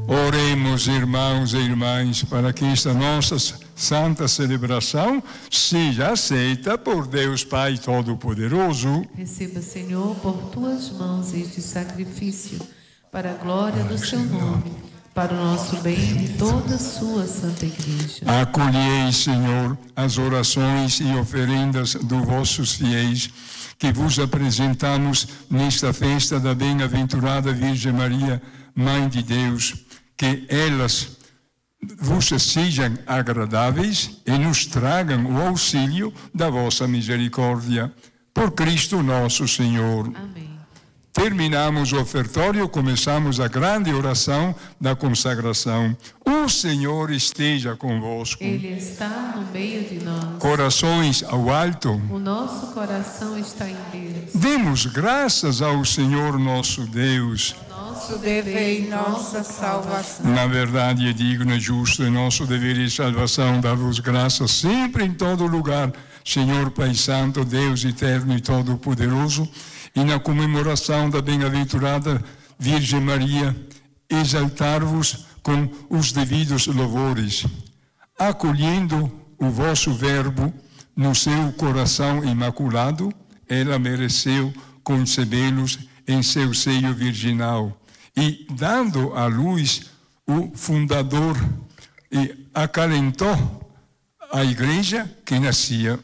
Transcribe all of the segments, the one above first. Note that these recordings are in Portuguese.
Oremos, irmãos e irmãs, para que esta nossa santa celebração seja aceita por Deus Pai Todo-Poderoso. Receba, Senhor, por tuas mãos este sacrifício, para a glória do seu nome, para o nosso bem e toda a sua santa igreja. Acolhei, Senhor, as orações e oferendas dos vossos fiéis, que vos apresentamos nesta festa da bem-aventurada Virgem Maria, Mãe de Deus, que elas vos sejam agradáveis e nos tragam o auxílio da vossa misericórdia. Por Cristo nosso Senhor. Amém. Terminamos o ofertório, começamos a grande oração da consagração. O Senhor esteja convosco. Ele está no meio de nós. Corações ao alto. O nosso coração está em Deus. Demos graças ao Senhor nosso Deus. Nosso dever e nossa salvação. Na verdade é digno e justo e nosso dever e salvação dar-vos graças sempre em todo lugar, Senhor Pai Santo, Deus eterno e todo-poderoso, e na comemoração da bem-aventurada Virgem Maria, exaltar-vos com os devidos louvores, acolhendo o vosso verbo no seu coração imaculado, ela mereceu concebê-los em seu seio virginal, e dando à luz o fundador, e acalentou a igreja que nascia,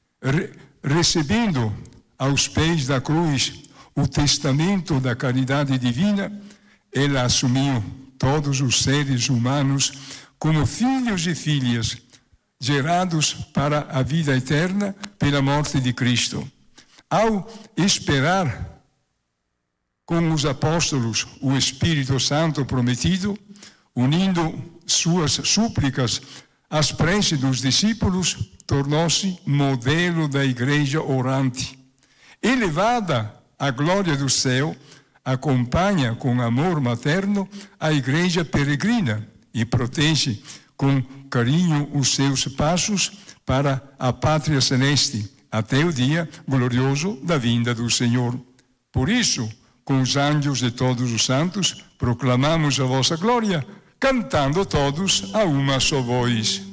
recebendo aos pés da cruz o testamento da caridade divina, ela assumiu todos os seres humanos como filhos e filhas, gerados para a vida eterna pela morte de Cristo. Ao esperar com os apóstolos o Espírito Santo prometido, unindo suas súplicas às preces dos discípulos, tornou-se modelo da igreja orante. Elevada à glória do céu, acompanha com amor materno a igreja peregrina e protege com carinho os seus passos para a pátria celeste, até o dia glorioso da vinda do Senhor. Por isso, com os anjos e todos os santos, proclamamos a vossa glória, cantando todos a uma só voz.